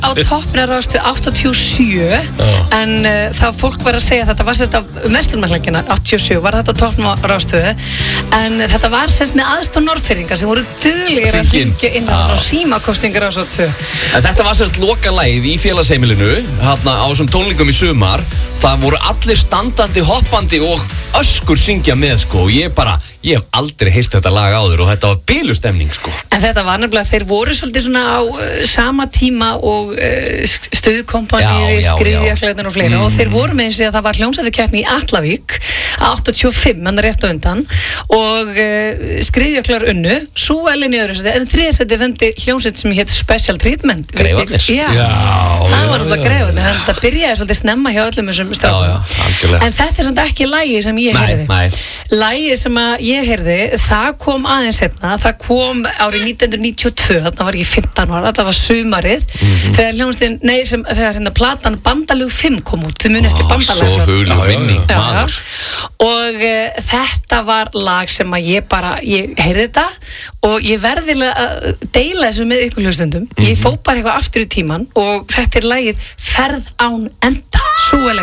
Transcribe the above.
á toppnir ráðstu 87 en þá fólk var að segja að þetta var sérst á Vestlumannhelgina 87 var þetta á toppnum ráðstu en þetta var sérst með aðstoð Norðfirðinga sem voru duglegir að hringja inn á svona símakostingar á svo 2. Þetta var sérst lokalægið í félagsheimilinu hérna á þessum tónleikum í sumar. Það voru allir standandi, hoppandi og öskur syngja með sko og ég hef aldrei heyrt þetta lag áður og þetta var bilustemming sko. En þetta var nefnilega, þeir voru svolítið svona á sama tíma og stuðkompani, Skriðjöklarnir og fleira og þeir voru með eins og að það var hljómsveitarkeppni í Atlavík 85, hann rétt á undan og Skriðjöklar unnu, svo Ellen í öðru seti, en þriðasæti vendi hljómsveit sem hétt Special Treatment. Greifarnir. Það var náttúrulega Greifarnir, þannig að þetta byrjaði svolítið snemma hjá öllum þessum strákum. En þetta er samt ekki lagið sem ég heyrði. Lagið sem að ég heyrði, það kom aðeins hérna, það kom árið 1992, þarna var ég 15 ára, það var sumarið, þegar hljómsveitin, þegar hérna platan Bandalög 5 kom út, þau muni eftir Bandalög. Svo hugleg vinning, maður. Og þetta var lag sem að ég heyrði þetta og ég verðilega að deila þessu með ykkur hlustendum. Ég fó bara eitthvað aftur í tíman og þetta er lagið Ferð án enda.